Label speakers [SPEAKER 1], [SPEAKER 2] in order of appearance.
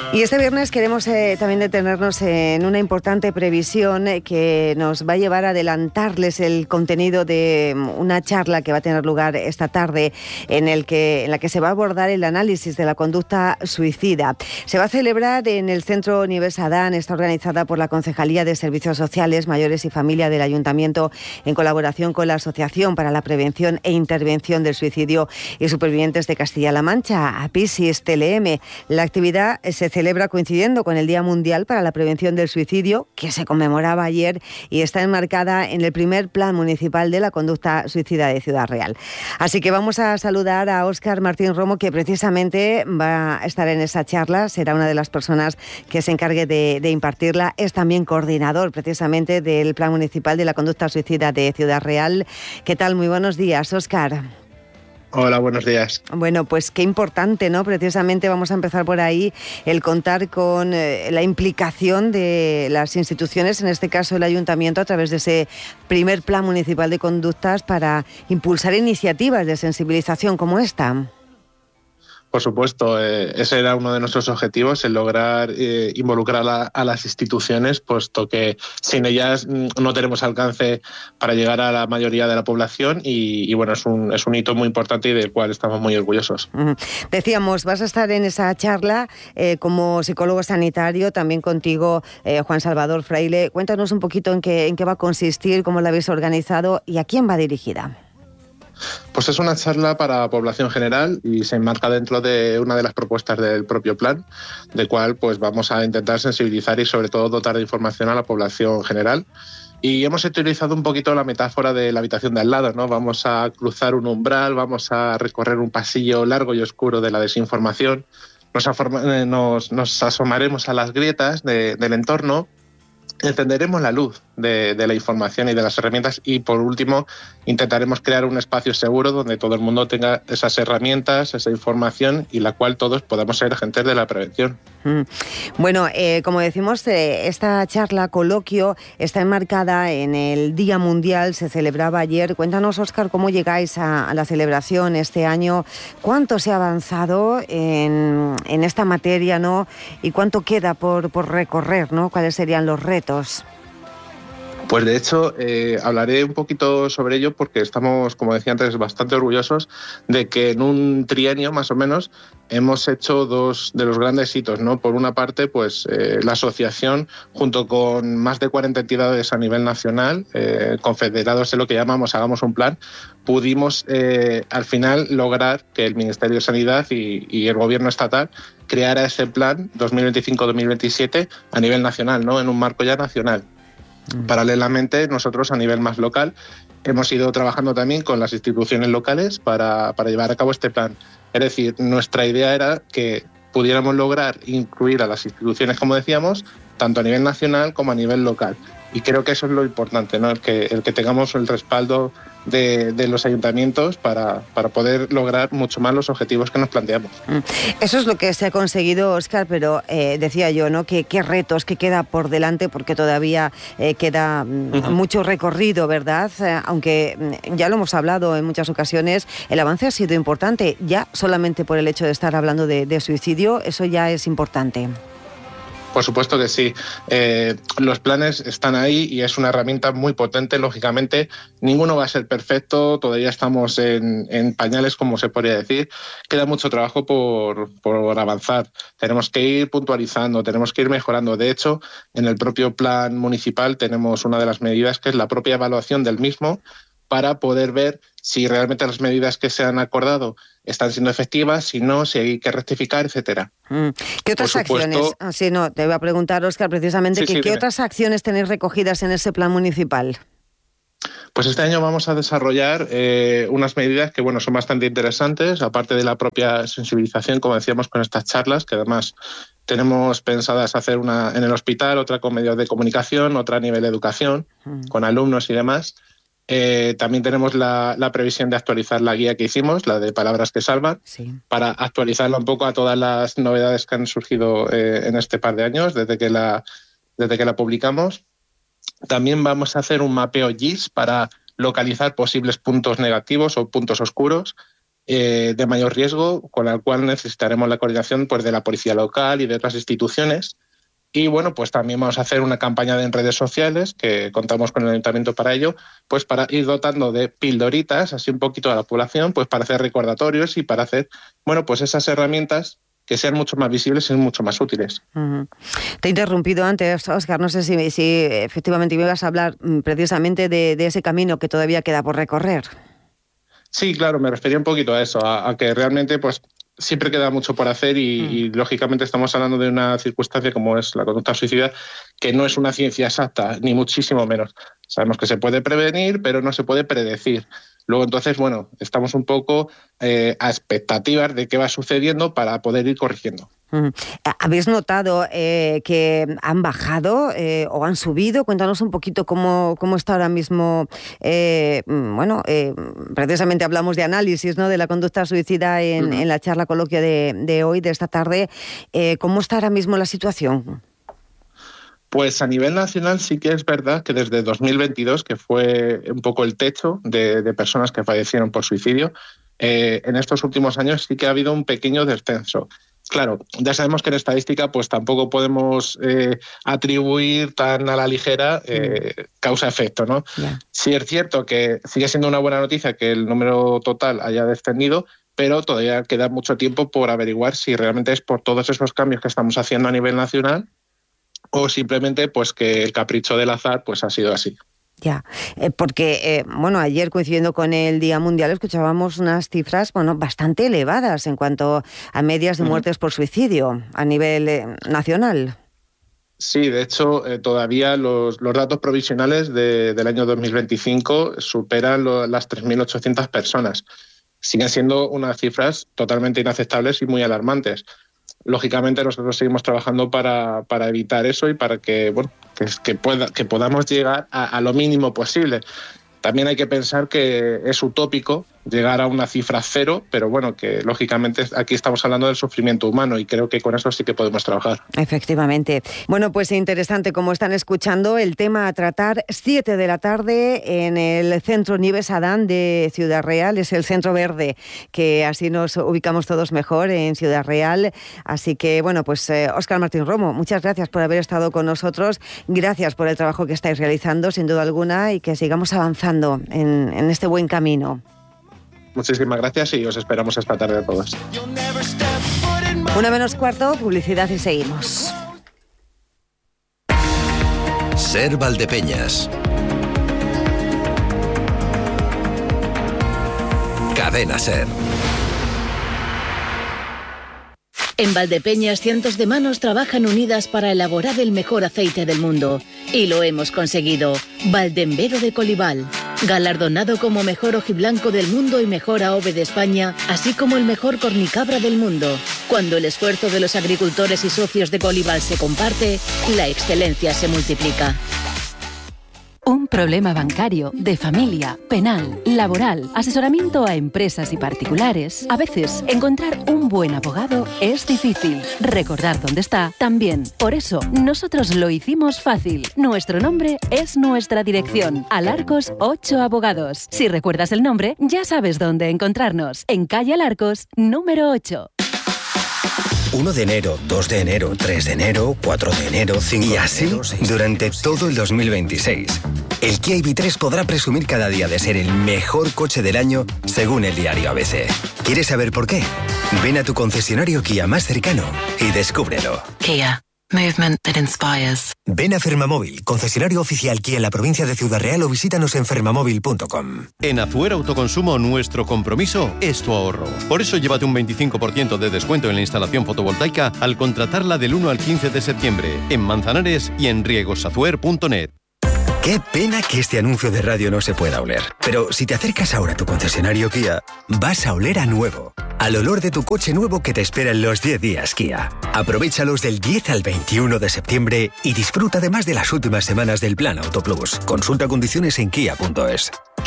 [SPEAKER 1] Y este viernes queremos también detenernos en una importante previsión que nos va a llevar a adelantarles el contenido de una charla que va a tener lugar esta tarde en la que se va a abordar el análisis de la conducta suicida. Se va a celebrar en el Centro Nieves Adán, está organizada por la Concejalía de Servicios Sociales, Mayores y Familia del Ayuntamiento en colaboración con la Asociación para la Prevención e Intervención del Suicidio y Supervivientes de Castilla-La Mancha, APISIS-TLM. La actividad se celebra coincidiendo con el Día Mundial para la Prevención del Suicidio, que se conmemoraba ayer y está enmarcada en el primer Plan Municipal de la Conducta Suicida de Ciudad Real. Así que vamos a saludar a Óscar Martín Romo, que precisamente va a estar en esa charla, será una de las personas que se encargue de impartirla. Es también coordinador precisamente del Plan Municipal de la Conducta Suicida de Ciudad Real. ¿Qué tal? Muy buenos días, Óscar.
[SPEAKER 2] Hola, buenos días.
[SPEAKER 1] Bueno, pues qué importante, ¿no? Precisamente vamos a empezar por ahí, el contar con la implicación de las instituciones, en este caso el Ayuntamiento, a través de ese primer Plan Municipal de Conductas para impulsar iniciativas de sensibilización como esta.
[SPEAKER 2] Por supuesto, ese era uno de nuestros objetivos, el lograr involucrar a las instituciones, puesto que sin ellas no tenemos alcance para llegar a la mayoría de la población y bueno, es un hito muy importante y del cual estamos muy orgullosos.
[SPEAKER 1] Decíamos, vas a estar en esa charla como psicólogo sanitario, también contigo Juan Salvador Fraile. Cuéntanos un poquito en qué va a consistir, cómo la habéis organizado y a quién va dirigida.
[SPEAKER 2] Pues es una charla para población general y se enmarca dentro de una de las propuestas del propio plan, de cual pues vamos a intentar sensibilizar y sobre todo dotar de información a la población general. Y hemos utilizado un poquito la metáfora de la habitación de al lado, ¿no? Vamos a cruzar un umbral, vamos a recorrer un pasillo largo y oscuro de la desinformación, nos asomaremos a las grietas del entorno, encenderemos la luz de la información y de las herramientas y, por último, intentaremos crear un espacio seguro donde todo el mundo tenga esas herramientas, esa información y la cual todos podamos ser agentes de la prevención.
[SPEAKER 1] Bueno, como decimos, esta charla, coloquio, está enmarcada en el Día Mundial, se celebraba ayer. Cuéntanos, Óscar, cómo llegáis a la celebración este año, cuánto se ha avanzado en esta materia, ¿no? Y cuánto queda por recorrer, ¿no? ¿Cuáles serían los retos?
[SPEAKER 2] Pues de hecho, hablaré un poquito sobre ello porque estamos, como decía antes, bastante orgullosos de que en un trienio más o menos hemos hecho dos de los grandes hitos, ¿no? Por una parte, pues la asociación, junto con más de 40 entidades a nivel nacional, confederados en lo que llamamos Hagamos un Plan, pudimos al final lograr que el Ministerio de Sanidad y el Gobierno estatal creara ese plan 2025-2027 a nivel nacional, ¿no? En un marco ya nacional. Paralelamente, nosotros a nivel más local hemos ido trabajando también con las instituciones locales para llevar a cabo este plan. Es decir, nuestra idea era que pudiéramos lograr incluir a las instituciones, como decíamos, tanto a nivel nacional como a nivel local. Y creo que eso es lo importante, ¿no? El que tengamos el respaldo de los ayuntamientos para poder lograr mucho más los objetivos que nos planteamos.
[SPEAKER 1] Eso es lo que se ha conseguido, Óscar, pero decía yo, ¿no? ¿Qué retos que queda por delante? Porque todavía queda mucho recorrido, ¿verdad? Aunque ya lo hemos hablado en muchas ocasiones, el avance ha sido importante. Ya solamente por el hecho de estar hablando de suicidio, eso ya es importante.
[SPEAKER 2] Por supuesto que sí. Los planes están ahí y es una herramienta muy potente. Lógicamente, ninguno va a ser perfecto. Todavía estamos en pañales, como se podría decir. Queda mucho trabajo por avanzar. Tenemos que ir puntualizando, tenemos que ir mejorando. De hecho, en el propio plan municipal tenemos una de las medidas que es la propia evaluación del mismo, para poder ver si realmente las medidas que se han acordado están siendo efectivas, si no, si hay que rectificar, etcétera.
[SPEAKER 1] ¿Qué otras acciones? Te iba a preguntar, Óscar, precisamente, ¿qué otras acciones tenéis recogidas en ese plan municipal?
[SPEAKER 2] Pues este año vamos a desarrollar unas medidas que son bastante interesantes, aparte de la propia sensibilización, como decíamos, con estas charlas, que además tenemos pensadas hacer una en el hospital, otra con medios de comunicación, otra a nivel de educación, con alumnos y demás. También tenemos la previsión de actualizar la guía que hicimos, la de Palabras que Salvan, sí, para actualizarla un poco a todas las novedades que han surgido en este par de años, desde que la publicamos. También vamos a hacer un mapeo GIS para localizar posibles puntos negativos o puntos oscuros de mayor riesgo, con la cual necesitaremos la coordinación pues, de la policía local y de otras instituciones. Y bueno, pues también vamos a hacer una campaña en redes sociales, que contamos con el Ayuntamiento para ello, pues para ir dotando de pildoritas, así un poquito a la población, pues para hacer recordatorios y para hacer, bueno, pues esas herramientas que sean mucho más visibles y mucho más útiles.
[SPEAKER 1] Uh-huh. Te he interrumpido antes, Óscar, no sé si efectivamente me ibas a hablar precisamente de ese camino que todavía queda por recorrer.
[SPEAKER 2] Sí, claro, me refería un poquito a eso, a que realmente pues siempre queda mucho por hacer y lógicamente estamos hablando de una circunstancia como es la conducta suicida, que no es una ciencia exacta, ni muchísimo menos. Sabemos que se puede prevenir, pero no se puede predecir. Luego, entonces, bueno, estamos un poco a expectativas de qué va sucediendo para poder ir corrigiendo.
[SPEAKER 1] ¿Habéis notado que han bajado o han subido? Cuéntanos un poquito cómo está ahora mismo. Precisamente hablamos de análisis, ¿no?, de la conducta suicida en la charla coloquio de hoy, de esta tarde. ¿Cómo está ahora mismo la situación?
[SPEAKER 2] Pues a nivel nacional sí que es verdad que desde 2022, que fue un poco el techo de personas que fallecieron por suicidio, en estos últimos años sí que ha habido un pequeño descenso. Claro, ya sabemos que en estadística pues tampoco podemos atribuir tan a la ligera causa-efecto, ¿no? Yeah. Sí es cierto que sigue siendo una buena noticia que el número total haya descendido, pero todavía queda mucho tiempo por averiguar si realmente es por todos esos cambios que estamos haciendo a nivel nacional o simplemente pues que el capricho del azar pues ha sido así.
[SPEAKER 1] Ya, porque ayer coincidiendo con el Día Mundial escuchábamos unas cifras bastante elevadas en cuanto a medias de muertes por suicidio a nivel nacional.
[SPEAKER 2] Sí, de hecho todavía los datos provisionales del año 2025 superan las 3.800 personas. Siguen siendo unas cifras totalmente inaceptables y muy alarmantes. Lógicamente nosotros seguimos trabajando para evitar eso y para que podamos llegar a lo mínimo posible. También hay que pensar que es utópico llegar a una cifra cero, pero bueno, que lógicamente aquí estamos hablando del sufrimiento humano y creo que con eso sí que podemos trabajar.
[SPEAKER 1] Efectivamente. Bueno, pues interesante, como están escuchando, el tema a tratar 7 de la tarde en el Centro Nieves Adán de Ciudad Real. Es el Centro Verde, que así nos ubicamos todos mejor en Ciudad Real. Así que, Óscar Martín Romo, muchas gracias por haber estado con nosotros. Gracias por el trabajo que estáis realizando, sin duda alguna, y que sigamos avanzando en este buen camino.
[SPEAKER 2] Muchísimas gracias y os esperamos esta tarde a todos.
[SPEAKER 1] 1:45, publicidad y seguimos.
[SPEAKER 3] Ser Valdepeñas. Cadena Ser.
[SPEAKER 4] En Valdepeñas, cientos de manos trabajan unidas para elaborar el mejor aceite del mundo. Y lo hemos conseguido. Valdembero de Colival. Galardonado como mejor ojiblanco del mundo y mejor AOVE de España, así como el mejor cornicabra del mundo. Cuando el esfuerzo de los agricultores y socios de Colival se comparte, la excelencia se multiplica.
[SPEAKER 5] Un problema bancario, de familia, penal, laboral, asesoramiento a empresas y particulares. A veces, encontrar un buen abogado es difícil. Recordar dónde está, también. Por eso, nosotros lo hicimos fácil. Nuestro nombre es nuestra dirección. Alarcos 8 Abogados. Si recuerdas el nombre, ya sabes dónde encontrarnos. En calle Alarcos, número 8.
[SPEAKER 6] 1 de enero, 2 de enero, 3 de enero, 4 de enero, 5 de enero... Y así, durante todo el 2026. El Kia EV3 podrá presumir cada día de ser el mejor coche del año, según el diario ABC. ¿Quieres saber por qué? Ven a tu concesionario Kia más cercano y descúbrelo.
[SPEAKER 7] Kia. Movement that inspires.
[SPEAKER 6] Ven a Fermamóvil, concesionario oficial Kia en la provincia de Ciudad Real, o visítanos en fermamóvil.com.
[SPEAKER 8] En Azuer Autoconsumo nuestro compromiso es tu ahorro. Por eso llévate un 25% de descuento en la instalación fotovoltaica al contratarla del 1 al 15 de septiembre en Manzanares y en riegosazuer.net.
[SPEAKER 6] Qué pena que este anuncio de radio no se pueda oler. Pero si te acercas ahora a tu concesionario Kia, vas a oler a nuevo. Al olor de tu coche nuevo que te espera en los 10 días Kia. Aprovéchalos del 10 al 21 de septiembre y disfruta además de las últimas semanas del Plan Autoplus. Consulta condiciones en kia.es.